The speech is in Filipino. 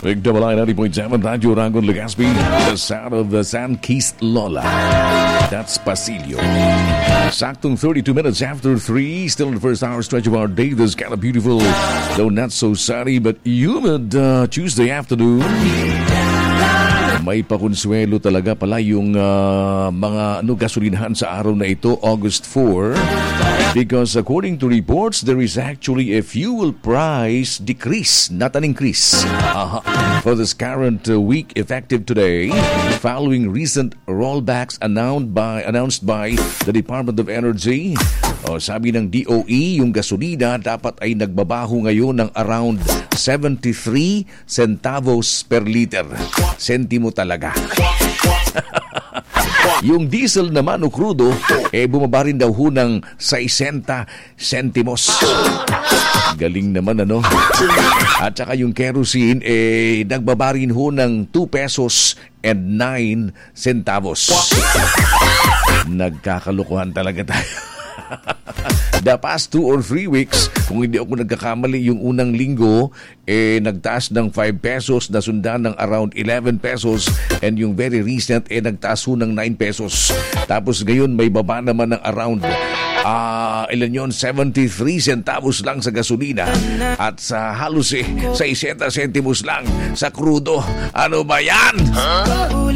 Nagdabalay 90.7 Radyo Rangon Legazpi, the sound of the San Quis Lola. That's Pasilio. Saktong 32 minutes after 3, still in the first hour stretch of our day. This kind of beautiful, though not so sunny, but humid Tuesday afternoon. May pakonsuelo talaga pala yung mga gasolinahan sa araw na ito, August 4. Because according to reports, there is actually a fuel price decrease, not an increase. For this current week effective today, following recent rollbacks announced by the Department of Energy. Sabi ng DOE, yung gasolina dapat ay nagbabaho ngayon ng around 73 centavos per liter. Sentimo talaga. Yung diesel naman o crudo, bumaba rin daw ho ng 60 centimos. Galing naman, ano? At saka yung kerosene, nagbaba rin ho ng 2 pesos and 9 centavos. Nagkakalukuhan talaga tayo. The past 2 or 3 weeks, kung hindi ako nagkakamali, yung unang linggo, nagtaas ng 5 pesos, nasundan ng around 11 pesos, and yung very recent, nagtaas ho ng 9 pesos. Tapos ngayon, may baba naman ng around, ilan yun, 73 centavos lang sa gasolina, at sa halos 60 centimos lang sa crudo. Ano ba yan?